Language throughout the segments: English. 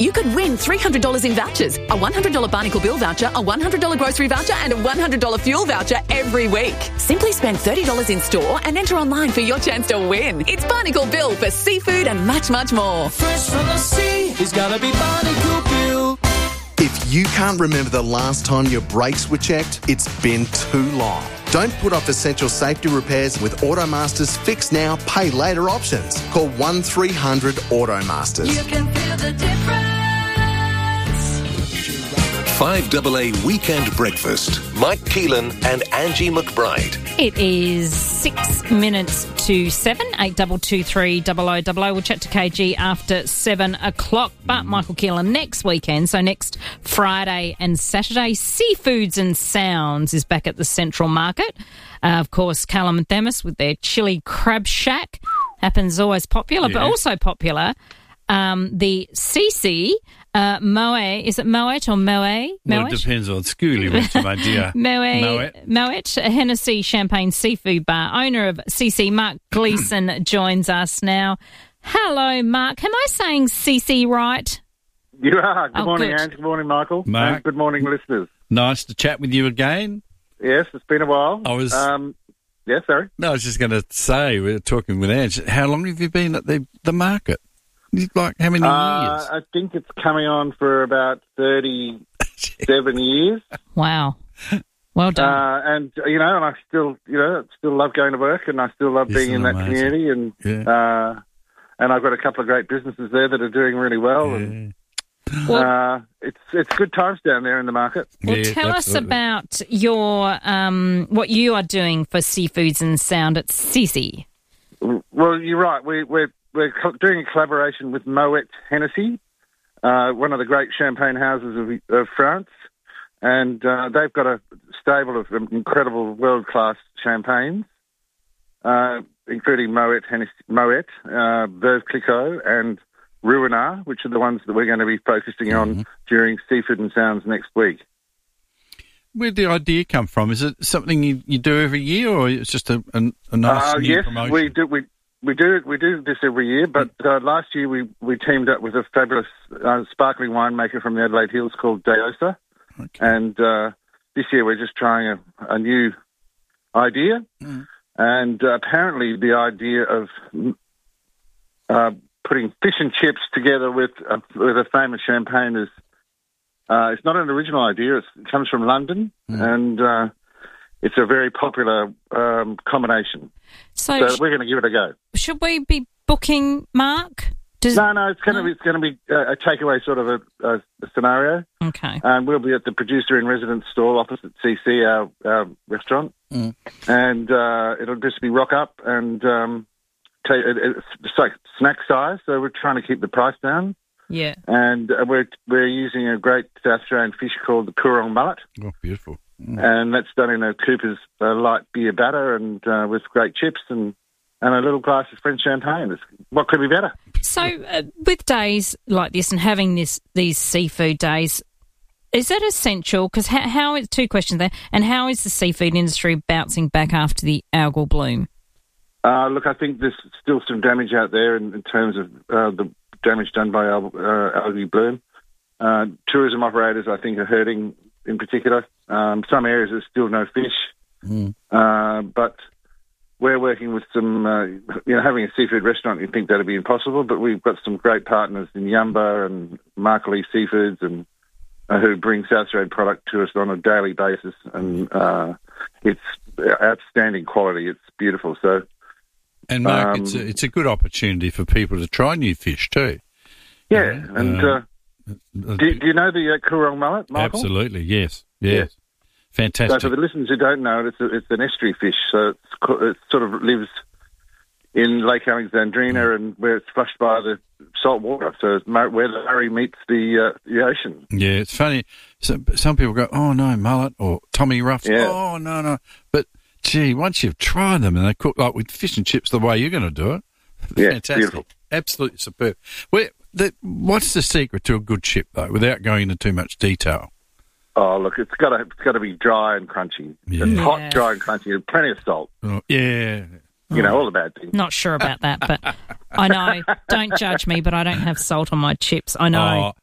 you could win $300 in vouchers, a $100 Barnacle Bill voucher, a $100 grocery voucher and a $100 fuel voucher every week. Simply spend $30 in store and enter online for your chance to win. It's Barnacle Bill for seafood and much, much more. Fresh from the sea, it's gotta be Barnacle Bill. If you can't remember the last time your brakes were checked, it's been too long. Don't put off essential safety repairs with Automaster's Fix Now, Pay Later options. Call 1300 Automasters. You can feel the difference. 5AA Weekend Breakfast. Mike Keelan and Angie McBride. It is 6 minutes to 7, 8223 0000. We'll chat to KG after 7 o'clock. But Michael Keelan next weekend, so next Friday and Saturday, Seafoods and Sounds is back at the Central Market. Of course, Callum and Themis with their chili crab shack happens always popular, but also popular. The CC Moet, is it Moet or Moe? Well, it depends on school you went to, my dear. Moet, a Hennessy Champagne Seafood Bar. Owner of CC, Mark Gleeson, joins us now. Hello, Mark. Am I saying CC right? You are. Good morning, Ange. Good morning, Michael. Mark. And good morning, listeners. Nice to chat with you again. Yes, it's been a while. I was... yeah, sorry? No, I was just going to say, we were talking with Ange, how long have you been at the market? Like, how many years? I think it's coming on for about 37 years. Wow. Well done. And I still love going to work, and I still love being in that community, and I've got a couple of great businesses there that are doing really well, and it's good times down there in the market. Well, tell us about your what you are doing for Seafoods and Sound at CC. Well, you're right. We're doing a collaboration with Moet Hennessy, one of the great champagne houses of France, and they've got a stable of incredible world-class champagnes, including Moet Hennessy, Veuve Clicquot, and Ruinart, which are the ones that we're going to be focusing on during Seafood and Sounds next week. Where'd the idea come from? Is it something you do every year, or it's just a nice new promotion? Yes, we do this every year, but last year we teamed up with a fabulous sparkling winemaker from the Adelaide Hills called Deosa, and this year we're just trying a new idea, and apparently the idea of putting fish and chips together with a famous champagne is it's not an original idea. It comes from London, and it's a very popular combination. So we're going to give it a go. Should we be booking, Mark? No, it's going to be a takeaway sort of a scenario. Okay. And we'll be at the producer-in-residence stall opposite CC, our restaurant, and it'll just be rock up and it's like snack size. So we're trying to keep the price down. Yeah. And we're using a great South Australian fish called the Coorong mullet. Oh, beautiful. And that's done in a Cooper's light beer batter and with great chips and a little glass of French champagne. What could be better? So with days like this and having these seafood days, is that essential? Because how is, two questions there, and how is the seafood industry bouncing back after the algal bloom? Look, I think there's still some damage out there in terms of the damage done by algae bloom. Tourism operators, I think, are hurting in particular. Some areas there's still no fish, but we're working with some, having a seafood restaurant, you'd think that'd be impossible, but we've got some great partners in Yamba and Markley Seafoods and who bring South Australian product to us on a daily basis, and it's outstanding quality. It's beautiful. So, and Mark, it's a good opportunity for people to try new fish too. Yeah, and do you know the Coorong mullet, Michael? Absolutely, yes. Fantastic. So for the listeners who don't know it, it's an estuary fish, so it sort of lives in Lake Alexandrina and where it's flushed by the salt water, so it's where the Murray meets the ocean. Yeah, it's funny. Some people go, oh, no, mullet or Tommy Ruffs. Yeah. Oh, no. But, gee, once you've tried them and they cook like with fish and chips the way you're going to do it, fantastic. Beautiful. Absolutely superb. What's the secret to a good chip, though, without going into too much detail? Oh, look, it's got to be dry and crunchy. Yeah. It's hot, dry and crunchy, and plenty of salt. Oh, yeah. All the bad things. Not sure about that, but I know. Don't judge me, but I don't have salt on my chips. I know.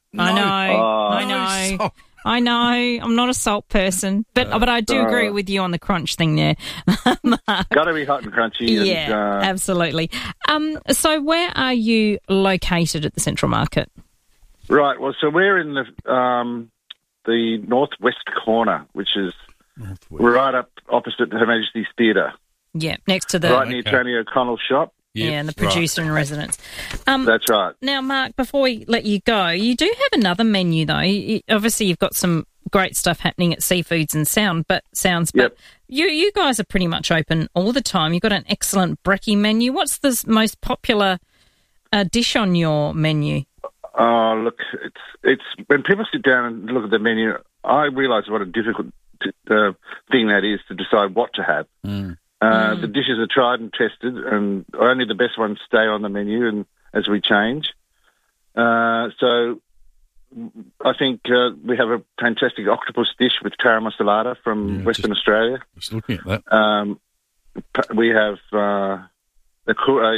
I know. I know. I'm not a salt person, but I do agree with you on the crunch thing there. Got to be hot and crunchy. Yeah, absolutely. So where are you located at the Central Market? Right. Well, so we're in the northwest corner, which is right up opposite Her Majesty's Theatre. Yeah, next to the... Right near Tony O'Connell's shop. Yeah, and the producer in residence. That's right. Now, Mark, before we let you go, you do have another menu, though. Obviously, you've got some great stuff happening at Seafoods and Sounds, but you guys are pretty much open all the time. You've got an excellent brekkie menu. What's the most popular dish on your menu? Oh, look, it's when people sit down and look at the menu, I realise what a difficult thing that is to decide what to have. The dishes are tried and tested, and only the best ones stay on the menu and as we change. So I think we have a fantastic octopus dish with taramassalada from Western Australia. Just looking at that. We have the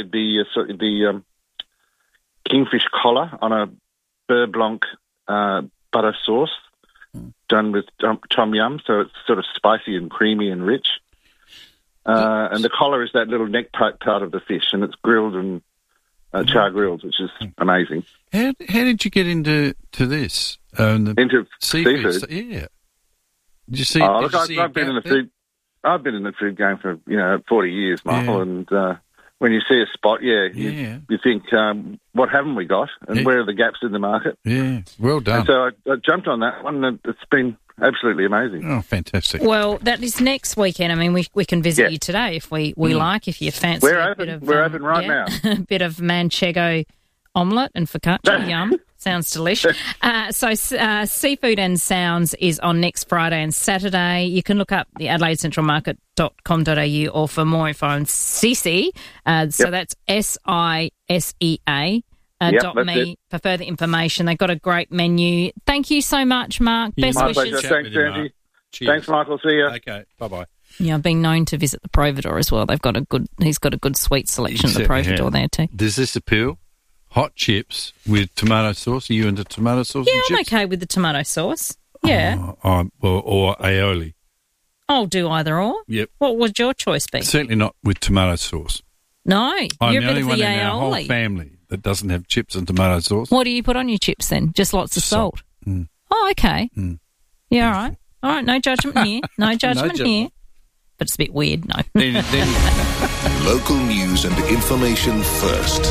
kingfish collar on a beurre blanc butter sauce done with tom yum, so it's sort of spicy and creamy and rich. And the collar is that little neck part of the fish, and it's grilled and char grilled, which is amazing. How did you get into this? Into seafood? Yeah. Did you see? I've been in the food. I've been in the food game for 40 years, Michael, and when you see a spot, you think, what haven't we got, and where are the gaps in the market? Yeah, well done. And so I jumped on that one, and it's been absolutely amazing. Oh, fantastic. Well, that is next weekend. I mean, we can visit you today if we like, if you fancy We're open right now. A bit of manchego omelette and focaccia, yum. Sounds delish. So Seafood and Sounds is on next Friday and Saturday. You can look up the AdelaideCentralMarket.com.au or for more info on CC. So that's SISEA. .me for further information. They've got a great menu. Thank you so much, Mark. Best My wishes. pleasure. Thanks, Angie. Thanks, Michael. See you. Okay, bye-bye. Yeah, I've been known to visit the Providore as well. He's got a good sweet selection of the Providore there too. Does this appeal? Hot chips with tomato sauce. Are you into tomato sauce? Yeah, and I'm chips? okay with the tomato sauce. Yeah. Or aioli. I'll do either or. Yep. What would your choice be? Certainly not with tomato sauce. No, I'm you're the a bit only of one the in our whole aioli. family that doesn't have chips and tomato sauce. What do you put on your chips then? Just lots of salt. Oh, okay. Yeah, all right. All right, no judgment here. No judgment here. But it's a bit weird, no. Local news and information first.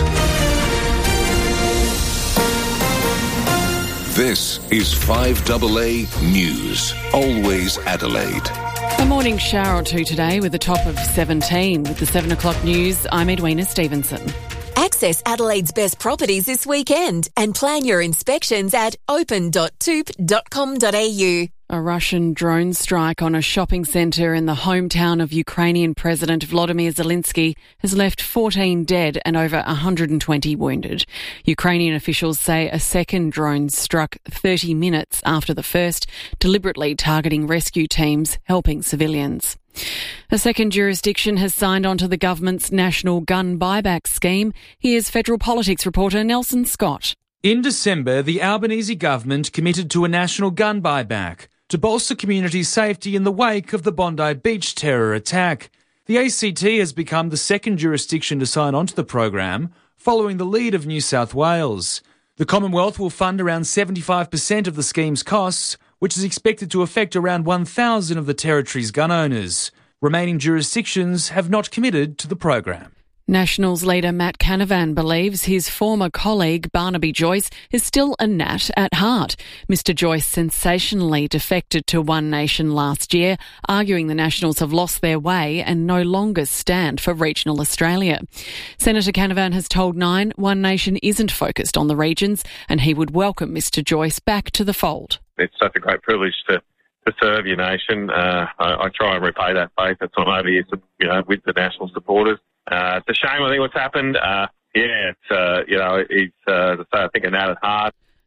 This is 5AA News. Always Adelaide. A morning shower or two today with a top of 17. With the 7 o'clock news, I'm Edwina Stevenson. Access Adelaide's best properties this weekend and plan your inspections at open.toop.com.au. A Russian drone strike on a shopping centre in the hometown of Ukrainian President Volodymyr Zelensky has left 14 dead and over 120 wounded. Ukrainian officials say a second drone struck 30 minutes after the first, deliberately targeting rescue teams helping civilians. A second jurisdiction has signed on to the government's national gun buyback scheme. Here's federal politics reporter Nelson Scott. In December, the Albanese government committed to a national gun buyback to bolster community safety in the wake of the Bondi Beach terror attack. The ACT has become the second jurisdiction to sign on to the program, following the lead of New South Wales. The Commonwealth will fund around 75% of the scheme's costs, which is expected to affect around 1,000 of the territory's gun owners. Remaining jurisdictions have not committed to the program. Nationals leader Matt Canavan believes his former colleague Barnaby Joyce is still a Nat at heart. Mr Joyce sensationally defected to One Nation last year, arguing the Nationals have lost their way and no longer stand for regional Australia. Senator Canavan has told Nine One Nation isn't focused on the regions and he would welcome Mr Joyce back to the fold. It's such a great privilege to serve your nation. I try and repay that faith. That's why I'm over here, with the National supporters. It's a shame, I think, what's happened. He's, I think, a Nat at heart.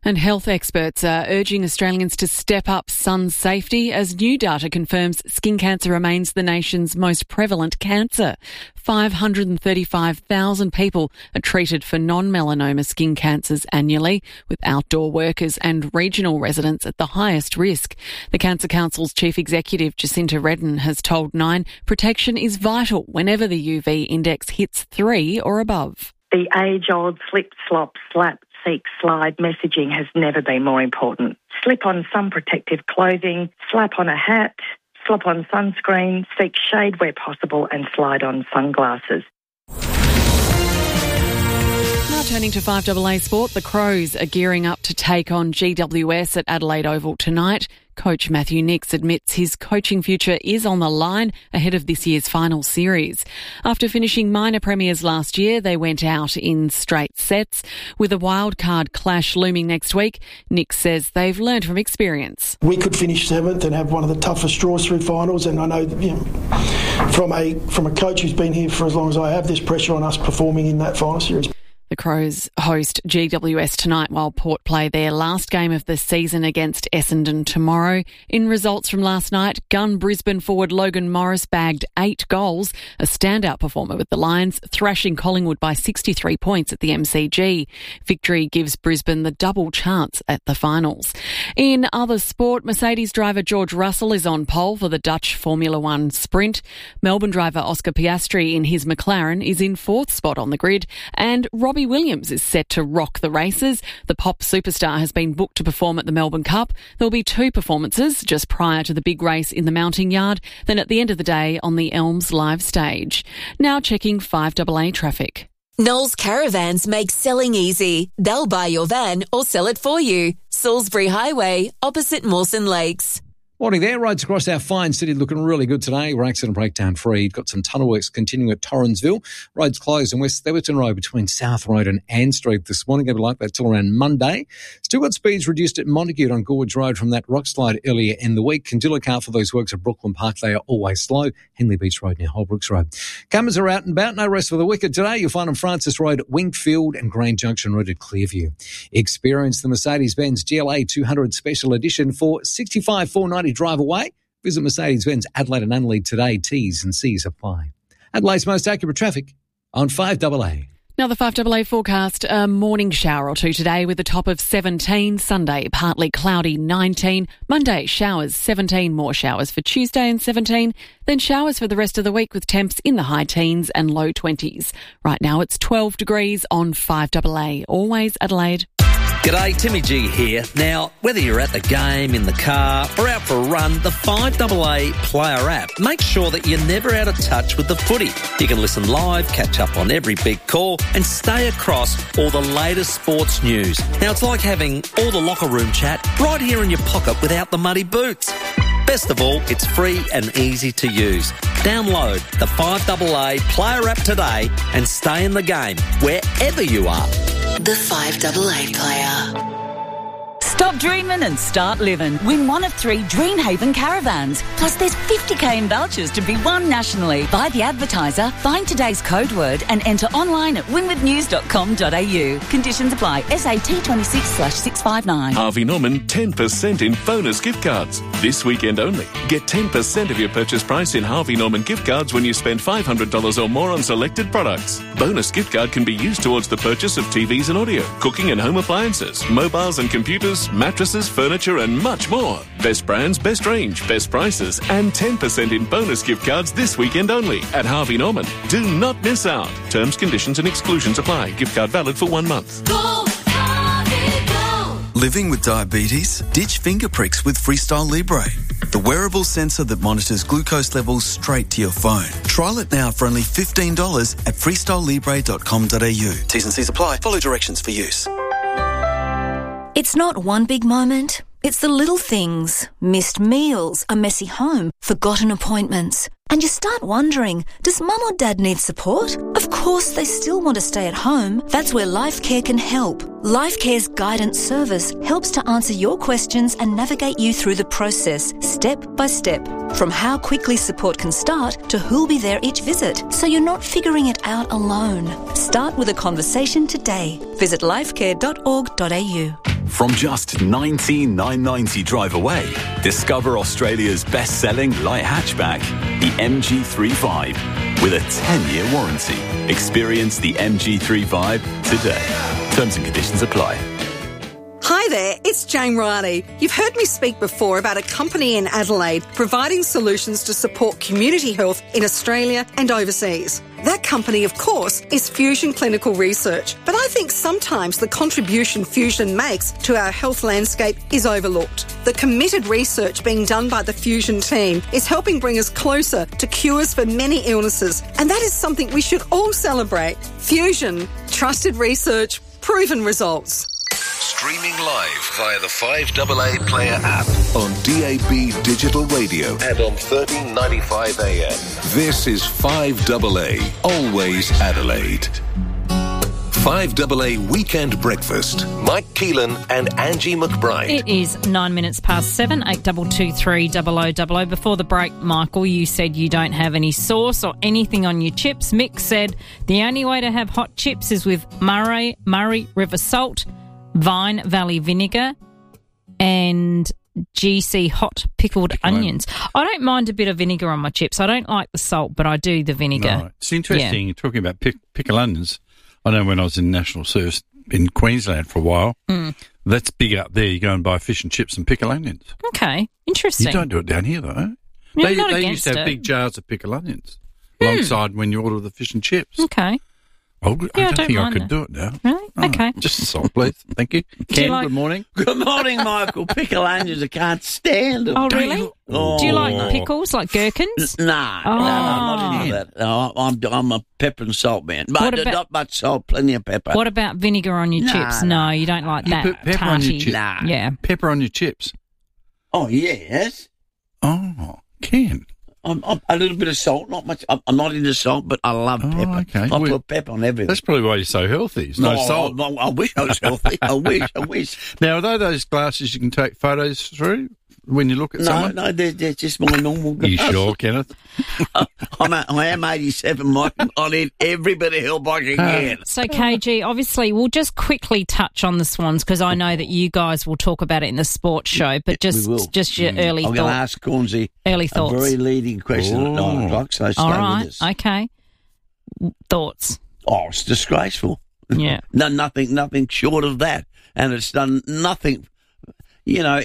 And health experts are urging Australians to step up sun safety as new data confirms skin cancer remains the nation's most prevalent cancer. 535,000 people are treated for non-melanoma skin cancers annually, with outdoor workers and regional residents at the highest risk. The Cancer Council's Chief Executive, Jacinta Redden, has told Nine protection is vital whenever the UV index hits 3 or above. The age-old slip, slop, slap, seek, slide messaging has never been more important. Slip on sun protective clothing, slap on a hat, slop on sunscreen, seek shade where possible and slide on sunglasses. Now turning to 5AA Sport, the Crows are gearing up to take on GWS at Adelaide Oval tonight. Coach Matthew Nicks admits his coaching future is on the line ahead of this year's final series. After finishing minor premiers last year, they went out in straight sets. With a wildcard clash looming next week, Nicks says they've learned from experience. We could finish 7th and have one of the toughest draws through finals, and I know, from a coach who's been here for as long as I have, there's pressure on us performing in that final series. The Crows host GWS tonight while Port play their last game of the season against Essendon tomorrow. In results from last night, Gun Brisbane forward Logan Morris bagged 8 goals, a standout performer with the Lions, thrashing Collingwood by 63 points at the MCG. Victory gives Brisbane the double chance at the finals. In other sport, Mercedes driver George Russell is on pole for the Dutch Formula One sprint. Melbourne driver Oscar Piastri in his McLaren is in 4th spot on the grid, and Robbie Williams is set to rock the races. The pop superstar has been booked to perform at the Melbourne Cup. There'll be 2 performances just prior to the big race in the Mounting Yard, then at the end of the day on the Elms live stage. Now checking 5AA traffic. Knowles Caravans make selling easy. They'll buy your van or sell it for you. Salisbury Highway, opposite Mawson Lakes. Morning there. Roads across our fine city looking really good today. We're accident breakdown free. Got some tunnel works continuing at Torrensville. Roads closed on West Theberton Road between South Road and Ann Street this morning. Going to be like that till around Monday. Still got speeds reduced at Montague on Gorge Road from that rock slide earlier in the week. Can still account for those works at Brooklyn Park. They are always slow. Henley Beach Road near Holbrooks Road. Cameras are out and about. No rest for the wicked today. You'll find them Francis Road, Wingfield and Green Junction Road at Clearview. Experience the Mercedes-Benz GLA 200 Special Edition for $65,490 drive away. Visit Mercedes-Benz Adelaide and Unlead today. T's and C's apply. Adelaide's most accurate traffic on 5AA. Now the 5AA forecast, a morning shower or 2 today with a top of 17. Sunday, partly cloudy, 19. Monday, showers, 17. More showers for Tuesday and 17. Then showers for the rest of the week with temps in the high teens and low 20s. Right now it's 12 degrees on 5AA. Always Adelaide. G'day, Timmy G here. Now, whether you're at the game, in the car, or out for a run, the 5AA Player app makes sure that you're never out of touch with the footy. You can listen live, catch up on every big call, and stay across all the latest sports news. Now, it's like having all the locker room chat right here in your pocket without the muddy boots. Best of all, it's free and easy to use. Download the 5AA Player app today and stay in the game wherever you are. The 5AA Player. Stop dreaming and start living. Win one of 3 Dreamhaven caravans. Plus there's 50k in vouchers to be won nationally. Buy the advertiser, find today's code word and enter online at winwithnews.com.au. Conditions apply. SAT 26/659. Harvey Norman 10% in bonus gift cards. This weekend only. Get 10% of your purchase price in Harvey Norman gift cards when you spend $500 or more on selected products. Bonus gift card can be used towards the purchase of TVs and audio, cooking and home appliances, mobiles and computers, mattresses, furniture and much more. Best brands, best range, best prices and 10% in bonus gift cards this weekend only at Harvey Norman. Do not miss out. Terms, conditions and exclusions apply. Gift card valid for 1 month. Go, Harvey, go. Living with diabetes? Ditch finger pricks with Freestyle Libre, the wearable sensor that monitors glucose levels straight to your phone. Trial it now for only $15 at freestylelibre.com.au. T's and C's apply. Follow directions for use. It's not one big moment. It's the little things. Missed meals, a messy home, forgotten appointments. And you start wondering, does mum or dad need support? Of course they still want to stay at home. That's where LifeCare can help. LifeCare's guidance service helps to answer your questions and navigate you through the process, step by step. From how quickly support can start to who'll be there each visit, so you're not figuring it out alone. Start with a conversation today. Visit lifecare.org.au. From just $19,990 drive away, discover Australia's best-selling light hatchback, the MG35, with a 10-year warranty. Experience the MG35 today. Terms and conditions apply. Hi there, it's Jane Riley. You've heard me speak before about a company in Adelaide providing solutions to support community health in Australia and overseas. That company, of course, is Fusion Clinical Research. But I think sometimes the contribution Fusion makes to our health landscape is overlooked. The committed research being done by the Fusion team is helping bring us closer to cures for many illnesses. And that is something we should all celebrate. Fusion, trusted research, proven results. Streaming live via the 5AA Player app on DAB Digital Radio and on 1395 AM. This is 5AA, always Adelaide. 5AA Weekend Breakfast. Mike Keelan and Angie McBride. It is 9 minutes past 7, 8223 0000. Before the break, Michael, you said you don't have any sauce or anything on your chips. Mick said the only way to have hot chips is with Murray River salt, Vine Valley vinegar, and GC hot pickled onions. I don't mind a bit of vinegar on my chips. I don't like the salt, but I do the vinegar. Right. It's interesting, you're talking about pickled onions. I know when I was in National Service in Queensland for a while, that's big up there. You go and buy fish and chips and pickled onions. Okay, interesting. You don't do it down here, though. Yeah, they used to have big jars of pickled onions alongside when you order the fish and chips. Okay. I don't think I could do it now. Really? Okay. Just the salt, please. Thank you. Ken, good morning. Good morning, Michael. Pickled onions, I can't stand them. Oh, really? Do you like pickles, like gherkins? No, not any of that. No, I'm a pepper and salt man. But not much salt, plenty of pepper. What about vinegar on your chips? No, you don't like that. Put pepper on your chips? Nah. Yeah. Pepper on your chips? Oh, yes. Oh, Ken. A little bit of salt, not much. I'm not into salt, but I love pepper. Okay. I put pepper on everything. That's probably why you're so healthy. It's no salt. I wish I was healthy. I wish. Now, are those glasses you can take photos through when you look at someone? No, they're just my normal glasses. You sure, Kenneth? I am 87, Mike. I need every bit of help I can get. So, KG, obviously, we'll just quickly touch on the Swans because I know that you guys will talk about it in the sports show, but just your early thoughts. I'm going to ask Cornsey a very leading question at 9 o'clock, so stay with us. Okay. Thoughts? Oh, it's disgraceful. Yeah. No, nothing short of that. And it's done nothing. You know,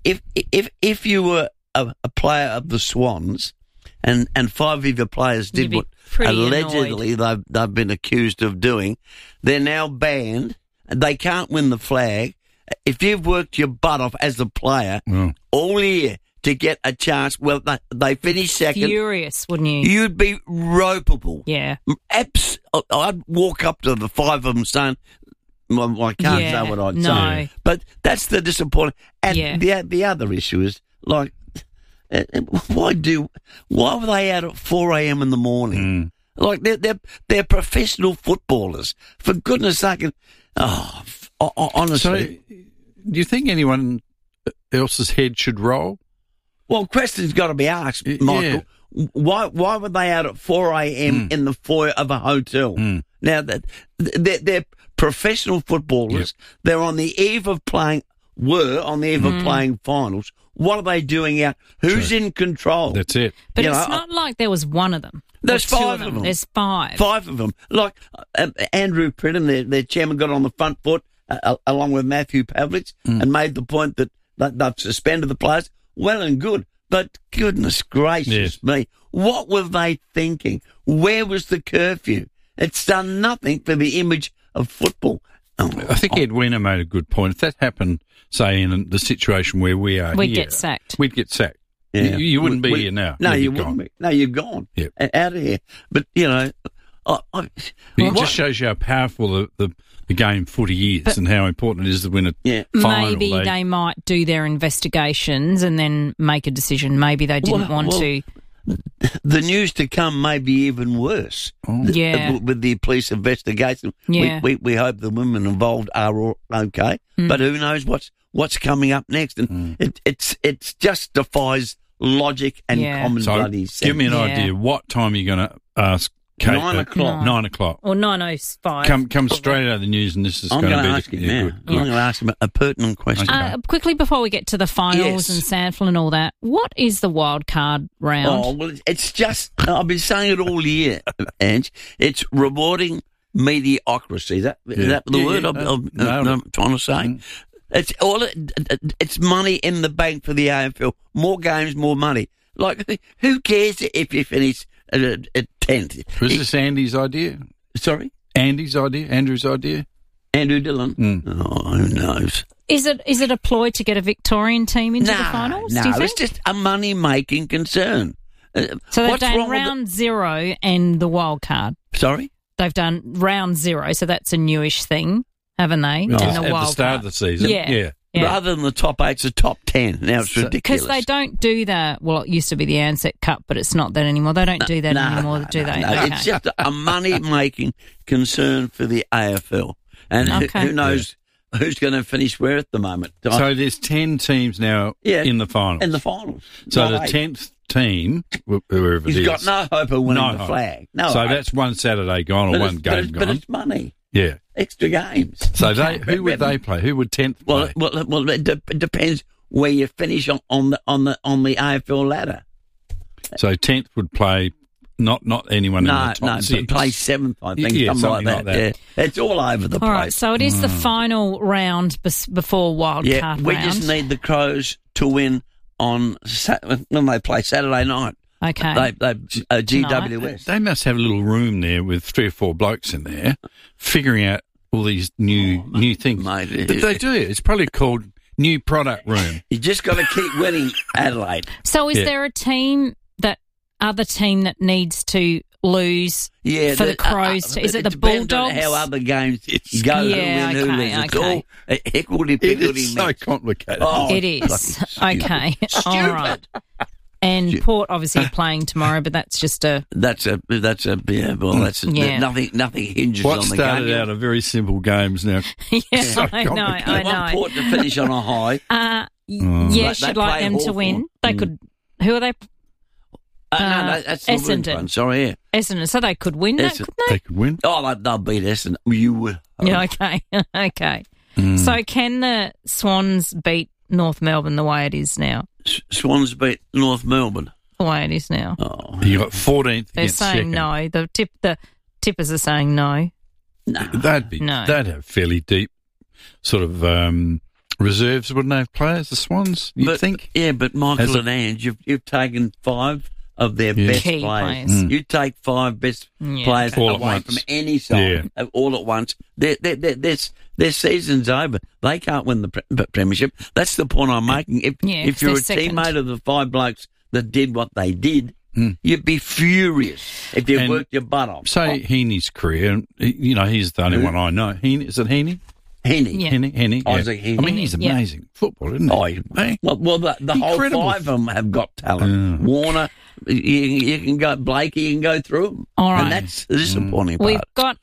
if you were a player of the Swans and 5 of your players did what allegedly they've been accused of doing, they're now banned. They can't win the flag. If you've worked your butt off as a player all year to get a chance, well, they finish second. Furious, wouldn't you? You'd be ropeable. Yeah. I'd walk up to the 5 of them saying, well, I can't say what I'd say. But that's the disappointment. And the other issue is, like, why were they out at 4 a.m. in the morning? Like, they're professional footballers. For goodness sake. Honestly. So, do you think anyone else's head should roll? Well, question's got to be asked, Michael. Yeah. Why were they out at 4 a.m. in the foyer of a hotel? Now, they're professional footballers. Yep. They're on the eve of playing finals. What are they doing out? Who's in control? That's it. But it's not like there was one of them. There's 5 of them. There's 5. 5 of them. Like Andrew Pridham, their chairman, got on the front foot along with Matthew Pavlich and made the point that they've suspended the players. Well and good. But goodness gracious me, what were they thinking? Where was the curfew? It's done nothing for the image of football. I think Edwina made a good point. If that happened, say, in the situation where we are We'd get sacked. We'd get sacked. Yeah. You wouldn't be here now. No, you wouldn't be. No, you're gone. Yep. Out of here. But, you know... it just shows you how powerful the game footy is and how important it is to win a final. Maybe they might do their investigations and then make a decision. Maybe they didn't want to... The news to come may be even worse. With the police investigation. Yeah. We hope the women involved are all okay. But who knows what's coming up next? And it just defies logic and common bloody sense. Give me an idea. What time are you going to ask Kate, 9 o'clock. 9 o'clock. Or 9:05. Come straight out of the news, and this is I'm going going to to be ask him now. I'm going to ask him a pertinent question. Quickly before we get to the finals and Sandford and all that, what is the wild card round? Oh, well, it's just, I've been saying it all year, Ange. It's rewarding mediocrity. Is that the word I'm trying to say? It's it's money in the bank for the AFL. More games, more money. Like, who cares if you finish at 10th? Was this Andy's idea? Sorry? Andy's idea? Andrew's idea? Andrew Dillon? Oh, who knows? Is it a ploy to get a Victorian team into the finals? No, do you think? it's just a money-making concern. So they've done round 0 and the wild card. Sorry? They've done round 0, so that's a newish thing, haven't they? Oh, and the at wild the start card. of the season? Yeah. Rather than the top 8, it's the top 10. Now it's ridiculous. Because they don't do that. Well, it used to be the Ansett Cup, but it's not that anymore. They don't do that anymore, do they? No, Okay. it's just a money-making concern for the AFL. And who knows who's going to finish where at the moment. So there's 10 teams now in the finals. In the finals. So Not the 10th team, whoever it is. He's got no hope of winning the hope. flag. No so hope. that's one Saturday gone or one game gone. But it's money. Yeah. Extra games. So who would they play? Who would 10th play? Well, it depends where you finish on the AFL ladder. So 10th would play not anyone in the top 6. Play 7th, I think, Yeah, something like that. Yeah. It's all over the All place. right, so it is the final round before wild card we round. just need the Crows to win on when they play Saturday night. Okay. They GWS. They must have a little room there with 3 or 4 blokes in there figuring out all these new things. Mate, but they do. It's probably called new product room. You just got to keep winning, Adelaide. So is there a other team that needs to lose for the Crows? Is it the depends Bulldogs? on how other games go. Yeah, who wins, who loses. It's all hickledy-pickledy. It's so complicated. It is. Okay. All right. And Port obviously playing tomorrow, but that's just a... Nothing hinges What on the game. started out a very simple games now. Yeah, so I know. I want Port to finish on a high. Yes, They you'd like play them to Hawthorn. win. They could... Who are they? No, that's the Women's Essendon. one. Sorry, yeah. Essendon. So they could win that, couldn't they? They could win. Oh, they'll beat Essendon. You would. Yeah, okay. Okay. So can the Swans beat North Melbourne the way it is now? Swans beat North Melbourne. The way it is now. Oh. You got 14th They're against saying second. no. The tippers are saying no. They'd have fairly deep sort of reserves, wouldn't they, have players, the Swans, you think? Yeah, but Michael and Ange, you've taken 5 of their best Key players. You take 5 best players All at away once. from any side, all at once. Their season's over. They can't win the premiership. That's the point I'm making. If you're a teammate of the 5 blokes that did what they did, you'd be furious if you worked your butt off. Say Heaney's career, he's the only one I know. Heaney, is it Heaney? Heaney. Yeah. Heaney. Yeah. Isaac Heaney. I mean, he's amazing football, isn't he? Well, the whole Incredible. 5 of them have got talent. Warner, you can go, Blakey, you can go through them. All right. And that's the disappointing part. We've got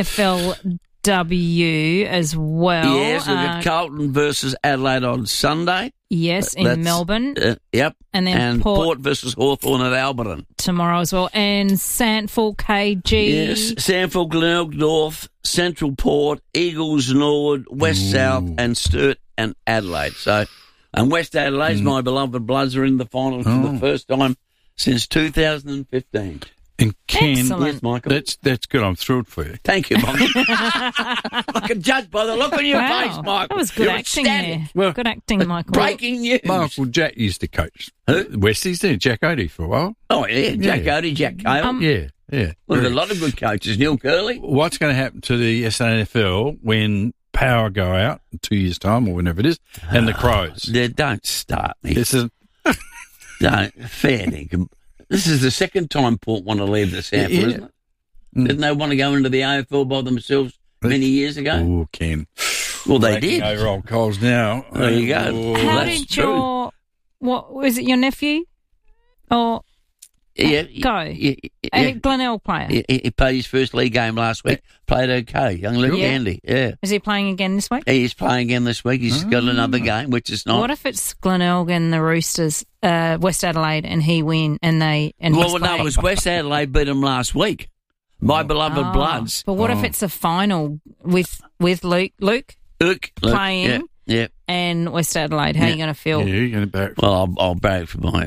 AFLW as well. Yes, we've got Carlton versus Adelaide on Sunday. Yes, in Melbourne. Yep. And then Port versus Hawthorn at Alberton. Tomorrow as well. And Sandford KG. Yes, Sandford, Glenelg North, Central Port, Eagles Norwood, West South, and Sturt and Adelaide. So, and West Adelaide's my beloved Bloods are in the finals for the first time since 2015. And Ken, Excellent. Yes, Michael. That's good. I'm thrilled for you. Thank you, Michael. I can judge by the look on your Wow, face, Michael. that was good You're acting ecstatic. there. Well, Good acting, Michael. Breaking news. Michael Jack used to coach Who? Westies, didn't he? Jack Odie for a while. Oh, yeah, Jack Yeah. Odie, Jack Cale. Yeah. Well, there's a lot of good coaches. Neil Curley. What's going to happen to the SANFL when Power go out in 2 years' time or whenever it is, and the Crows? Yeah, don't start me. This is Don't. Fair dinkum. This is the second time Port want to leave the Sanford, isn't it? Didn't they want to go into the AFL by themselves many years ago? Oh, Ken. Well, they Taking did. over old Coles now. There you go. Oh. How that's did true. what was it, your nephew? Or go? Glenelg player. He played his first league game last week. Played okay. Young Luke Yeah. Andy. Yeah. Is he playing again this week? He's playing again this week. He's got another game, which is not. What if it's Glenelg and the Roosters, West Adelaide, and he win, and Well, no, it was West Adelaide beat him last week. My beloved Bloods. But what if it's a final with Luke playing and West Adelaide? How are you going to feel? Yeah, you're going to barrack. Well, I'll barrack for my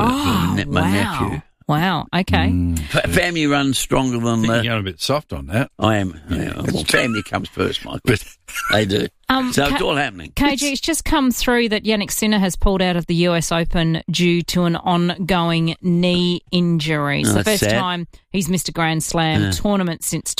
nephew. Wow, okay. Family runs stronger than You're going a bit soft on that. I am. Yeah. Well, family comes first, Michael. They do. So it's all happening. KG, it's just come through that Jannik Sinner has pulled out of the US Open due to an ongoing knee injury. It's the first time he's missed a Grand Slam tournament since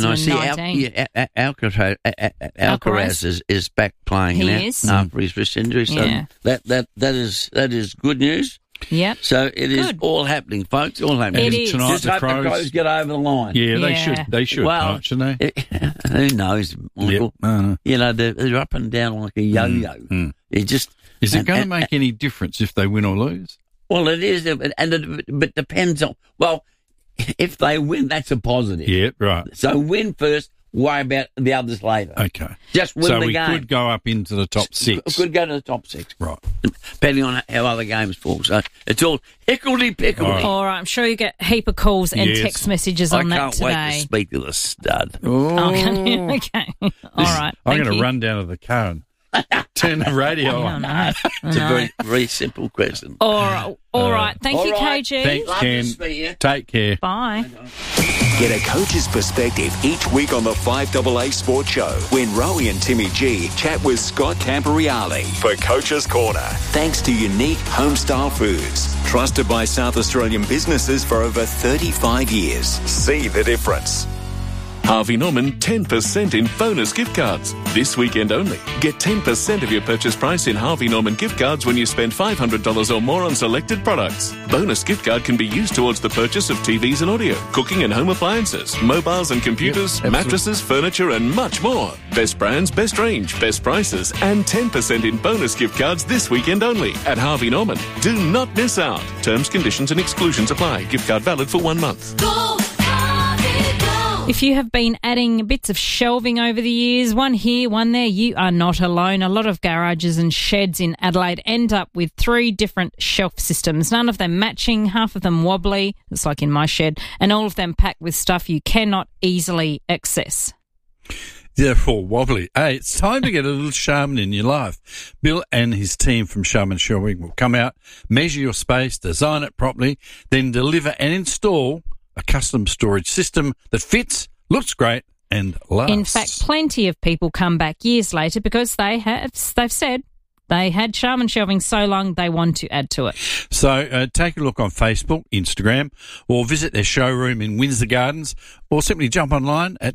2019. And I see Alcaraz is back playing after his wrist injury. So that is good news. Yep. So it is all happening, folks. All happening. It is. Just hope the Crows get over the line. Yeah, they should. They should, well, shouldn't they? Who knows, Michael? You know, they're up and down like a yo-yo. Is it going to make any difference if they win or lose? Well, it is, but it depends on. Well, if they win, that's a positive. Yeah, right. So win first. Worry about the others later. Okay. Just win the game. So we could go up into the top six. Could go to the top six. Right. Depending on how other games fall. So it's all hickledy-pickledy. All right. I'm sure you get a heap of calls and text messages on that today. I can't wait to speak to the stud. Okay. All right. I'm going to run down to the car and turn the radio on. It's a very, very simple question. All right. Thank you, KG. Thanks, Ken. Take care. Bye. Get a coach's perspective each week on the 5AA Sports Show when Rowie and Timmy G chat with Scott Camporeale for Coach's Corner. Thanks to Unique Homestyle Foods, trusted by South Australian businesses for over 35 years. See the difference. Harvey Norman 10% in bonus gift cards. This weekend only. Get 10% of your purchase price in Harvey Norman gift cards when you spend $500 or more on selected products. Bonus gift card can be used towards the purchase of TVs and audio, cooking and home appliances, mobiles and computers, mattresses, furniture and much more. Best brands, best range, best prices and 10% in bonus gift cards this weekend only at Harvey Norman. Do not miss out. Terms, conditions and exclusions apply. Gift card valid for 1 month. If you have been adding bits of shelving over the years, one here, one there, you are not alone. A lot of garages and sheds in Adelaide end up with 3 different shelf systems, none of them matching, half of them wobbly, it's like in my shed, and all of them packed with stuff you cannot easily access. Therefore, wobbly. Hey, it's time to get a little Charmin in your life. Bill and his team from Charmin Shelving will come out, measure your space, design it properly, then deliver and install a custom storage system that fits, looks great, and lasts. In fact, plenty of people come back years later because they've said they had Charmin Shelving so long they want to add to it. So take a look on Facebook, Instagram, or visit their showroom in Windsor Gardens, or simply jump online at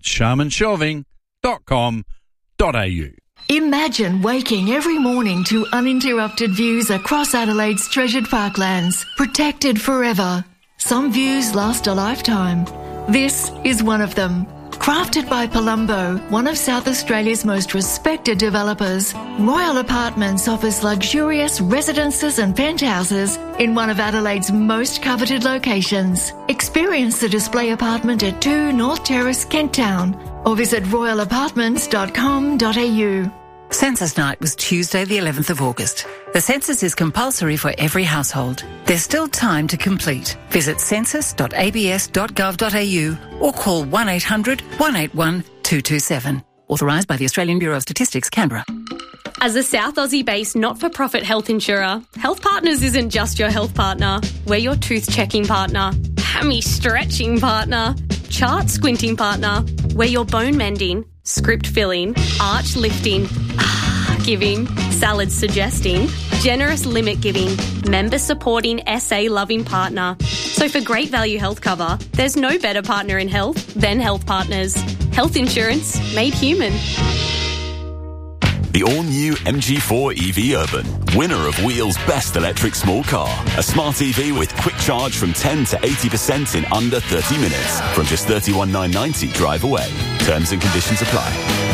charminshelving.com.au. Imagine waking every morning to uninterrupted views across Adelaide's treasured parklands, protected forever. Some views last a lifetime. This is one of them. Crafted by Palumbo, one of South Australia's most respected developers, Royal Apartments offers luxurious residences and penthouses in one of Adelaide's most coveted locations. Experience the display apartment at 2 North Terrace, Kent Town, or visit royalapartments.com.au. Census night was Tuesday the 11th of August. The census is compulsory for every household. There's still time to complete. Visit census.abs.gov.au or call 1800 181 227. Authorised by the Australian Bureau of Statistics, Canberra. As a South Aussie-based not-for-profit health insurer, Health Partners isn't just your health partner. We're your tooth-checking partner, hammy-stretching partner, chart-squinting partner. We're your bone-mending, script-filling, arch-lifting, giving, salad-suggesting, generous limit-giving, member-supporting, SA-loving partner. So for great value health cover, there's no better partner in health than Health Partners. Health insurance made human. The all-new MG4 EV Urban, winner of Wheel's Best Electric Small Car. A smart EV with quick charge from 10 to 80% in under 30 minutes. From just $31,990 drive away. Terms and conditions apply.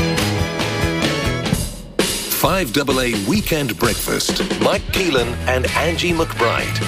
5AA Weekend Breakfast. Mike Keelan and Angie McBride.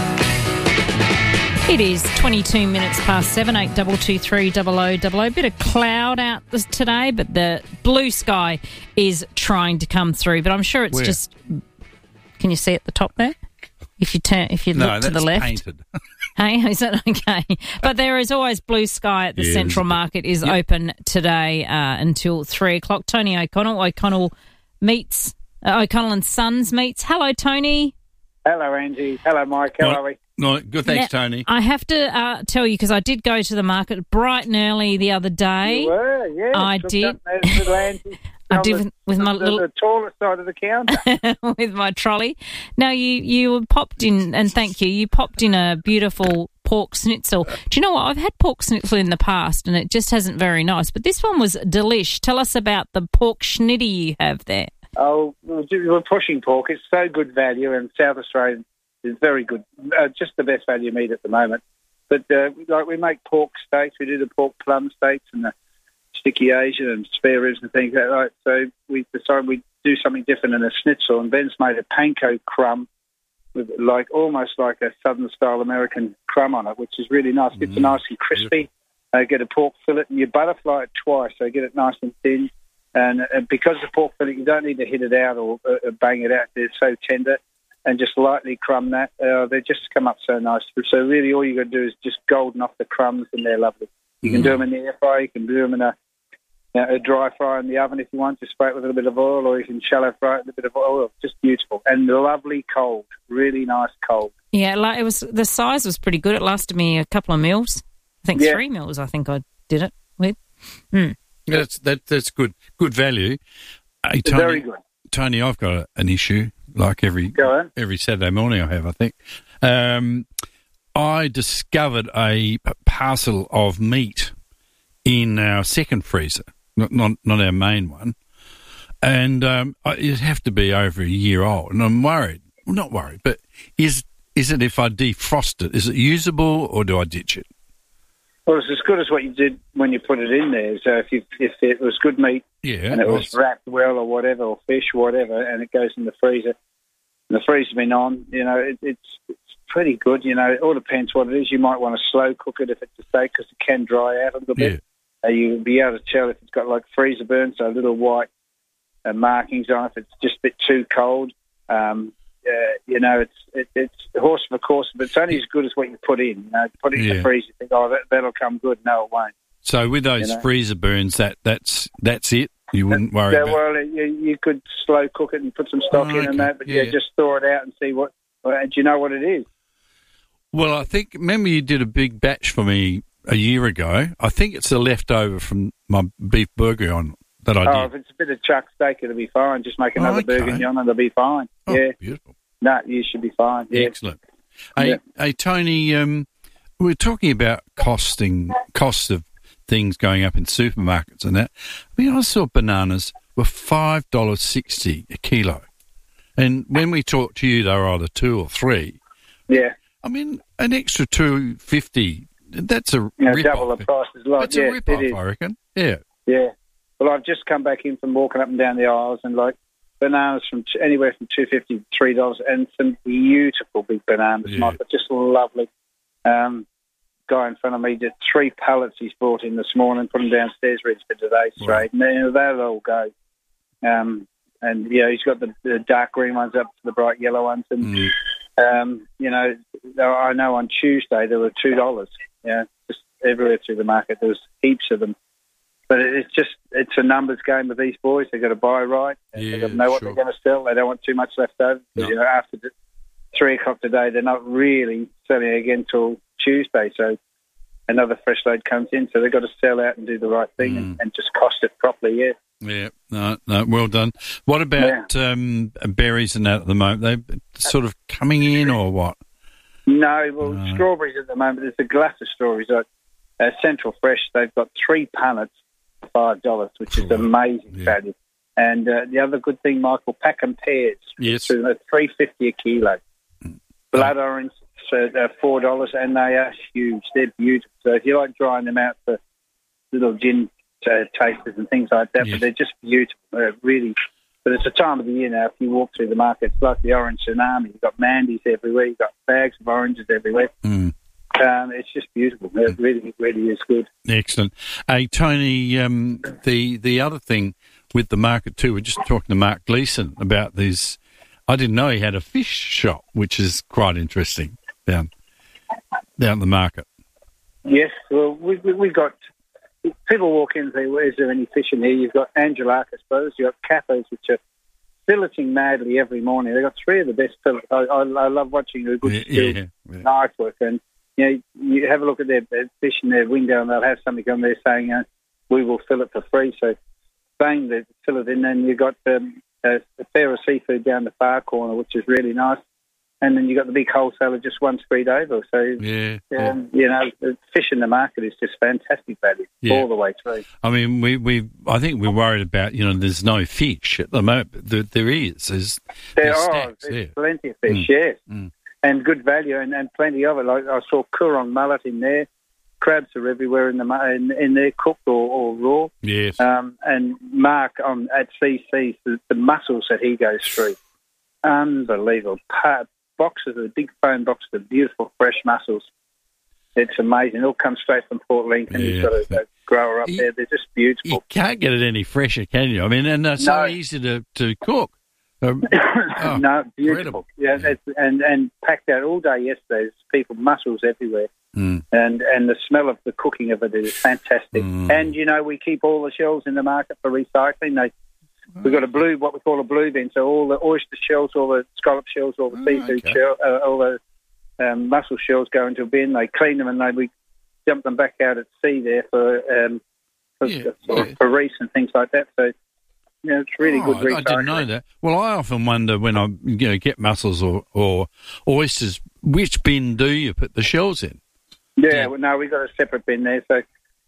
It is 22 minutes past 7, 8223 0000. Bit of cloud out today, but the blue sky is trying to come through. But I'm sure it's just... Can you see at the top there? If you look to the left. Painted. Hey, is that okay? But there is always blue sky at the Central Market is open today until 3 o'clock. Tony O'Connell. O'Connell and Sons meets. Hello, Tony. Hello, Angie. Hello, Mike. How are we? No, good, thanks, Tony. I have to tell you, because I did go to the market bright and early the other day. You were, yeah. I did. I did with my little the tallest side of the counter with my trolley. Now you popped in, and thank you. You popped in a beautiful pork schnitzel. Do you know what? I've had pork schnitzel in the past, and it just hasn't very nice. But this one was delish. Tell us about the pork schnitty you have there. Oh, we're pushing pork. It's so good value, and South Australia is very good. Just the best value meat at the moment. But we make pork steaks. We do the pork plum steaks and the sticky Asian and spare ribs and things like that. So we decided we'd do something different in a schnitzel, and Ben's made a panko crumb with almost like a southern style American crumb on it, which is really nice. It's nice and crispy. Get a pork fillet, and you butterfly it twice, so get it nice and thin. And because the pork fillet, you don't need to hit it out or bang it out. They're so tender, and just lightly crumb that. They just come up so nice. So really, all you got to do is just golden off the crumbs, and they're lovely. You can do them in the air fryer. You can do them in a dry fry in the oven if you want. Just spray it with a little bit of oil, or you can shallow fry it with a bit of oil. Just beautiful and lovely cold, really nice cold. Yeah, it was. The size was pretty good. It lasted me a couple of meals. I think 3 meals. I think I did it with. That's good. Good value. Hey, Tony, very good. Tony, I've got an issue. Like every Saturday morning, I have. I think I discovered a parcel of meat in our second freezer, not our main one, and it'd have to be over a year old. And I'm worried. Well, not worried, but is it if I defrost it? Is it usable, or do I ditch it? Well, it's as good as what you did when you put it in there. So if it was good meat and it was wrapped well or whatever, or fish, whatever, and it goes in the freezer, and the freezer's been on, it's pretty good. It all depends what it is. You might want to slow cook it if it's a steak, because it can dry out a little bit. You'll be able to tell if it's got like freezer burns, so little white markings on it. If it's just a bit too cold, it's horse for course, but it's only as good as what you put in. Put it in the freezer, you think, that'll come good. No, it won't. So with those freezer burns, that's it. You wouldn't worry about. Well, you could slow cook it and put some stock in and that, but just thaw it out and see what. Do you know what it is? Well, I think remember you did a big batch for me a year ago. I think it's a leftover from my beef bourguignon that I did. Oh, if it's a bit of chuck steak, it'll be fine. Just make another bourguignon and it'll be fine. Oh, beautiful. No, you should be fine. Yeah. Excellent. Hey, Tony, we're talking about costs of things going up in supermarkets and that. I mean, I saw bananas were $5.60 a kilo. And when we talk to you, they were either 2 or 3. Yeah. I mean, an extra $2.50, that's a rip-off. Double the price is like, that's a rip-off, I reckon. Yeah. Yeah. Well, I've just come back in from walking up and down the aisles, and bananas from anywhere from $2.50 to $3, and some beautiful big bananas, just lovely. Guy in front of me did 3 pallets he's brought in this morning, put them downstairs ready for today's trade, and they'll all go. And he's got the dark green ones up to the bright yellow ones, and I know on Tuesday there were $2. Just everywhere through the market there was heaps of them. But it's a numbers game with these boys. They've got to buy right. They've got to know what they're going to sell. They don't want too much left over. No. After 3 o'clock today, they're not really selling again till Tuesday. So another fresh load comes in. So they've got to sell out and do the right thing and just cost it properly, Yeah, no, well done. What about berries and that at the moment? They sort of coming in or what? No, strawberries at the moment. There's a glass of strawberries. Central Fresh, they've got 3 pallets for $5, which is amazing value. And the other good thing, Michael, pack and pears. Yes. So they're $3.50 a kilo. Blood orange, $4, and they are huge. They're beautiful. So if you like drying them out for little gin tasters and things like that, but they're just beautiful. Really. But it's a time of the year now. If you walk through the market, it's like the orange tsunami. You've got mandies everywhere. You've got bags of oranges everywhere. It's just beautiful. It really, really is good. Excellent. Hey, Tony, the other thing with the market too, we're just talking to Mark Gleeson about these I didn't know he had a fish shop, which is quite interesting down the market. Yes, well, we got people walk in and say, well, is there any fish in here? You've got Angelarchus bows, you've got cappers, which are filleting madly every morning. They've got 3 of the best fillets. I love watching the good skilled knife work. And, you have a look at their fish in their window and they'll have somebody on there saying, we will fill it for free. So, bang, they fill it in. And you've got a fair of seafood down the far corner, which is really nice. And then you've got the big wholesaler just 1 street over. So, the fish in the market is just fantastic value all the way through. I mean, I think we're worried about, there's no fish at the moment. There is. There's plenty of fish, yes. Mm. And good value and plenty of it. Like I saw Coorong mullet in there. Crabs are everywhere in there, cooked or raw. Yes. And Mark at CC, the mussels that he goes through, unbelievable. Boxes, the big foam boxes of beautiful fresh mussels. It's amazing. It all comes straight from Port Lincoln. You've got a grower up there. They're just beautiful. You can't get it any fresher, can you? I mean, and they're so easy to cook. No, beautiful. Yeah, and packed out all day yesterday. There's mussels everywhere. And the smell of the cooking of it is fantastic. And, we keep all the shells in the market for recycling. We've got what we call a blue bin, so all the oyster shells, all the scallop shells, all the seafood shells, all the mussel shells go into a bin. They clean them and we dump them back out at sea there for reefs and things like that. So, it's really good recycling. I didn't know that. Well, I often wonder when I get mussels or oysters, which bin do you put the shells in? Yeah, well, no, we've got a separate bin there, so